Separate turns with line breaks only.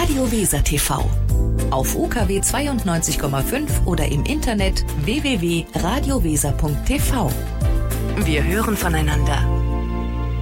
Radio Weser TV. Auf UKW 92,5 oder im Internet www.radioweser.tv. Wir hören voneinander.